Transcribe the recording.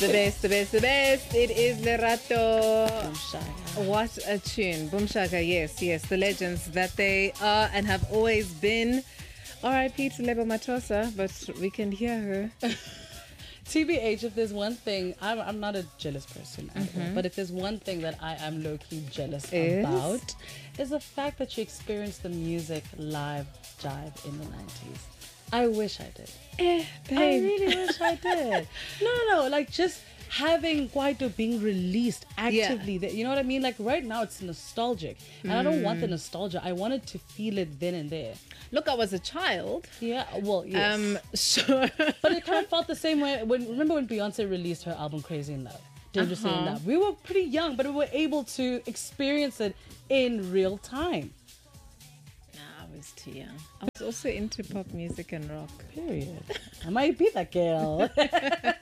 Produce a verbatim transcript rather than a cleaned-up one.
The best, the best, the best. It is Lerato. Boomshaka. What a tune. Boomshaka, yes, yes. The legends that they are and have always been. R I P to Lebo Matosa, but we can hear her. T B H, if there's one thing, I'm, I'm not a jealous person at mm-hmm. all, but if there's one thing that I am low-key jealous is? about, is the fact that she experienced the music live jive in the nineties. I wish I did. Eh, babe. I really wish I did. No, no, no, like just having Kwaito being released actively. Yeah. That, you know what I mean? Like right now it's nostalgic. And mm. I don't want the nostalgia. I wanted to feel it then and there. Look, I was a child. Yeah, well, yes. Um, sure. But it kind of felt the same way. When Remember when Beyonce released her album Crazy in Love? Dangerously uh-huh. in Love. We were pretty young, but we were able to experience it in real time. Nah, I was too young. I was also into pop music and rock. Period. I might be that girl.